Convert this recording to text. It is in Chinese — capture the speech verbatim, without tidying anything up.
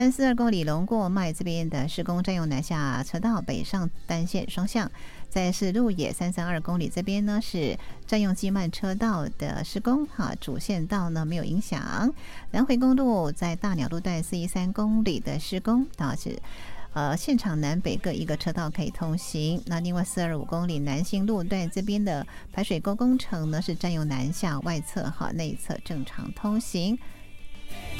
三四二公里龙过脉这边的施工占用南下车道北上单线双向。再是鹿野三三二公里这边呢是占用机慢车道的施工，哈，主线道呢没有影响。南回公路在大鸟路段四一三公里的施工，导致呃现场南北各一个车道可以通行。那另外四二五公里南行路段这边的排水沟工程呢是占用南下外侧，哈，内侧正常通行。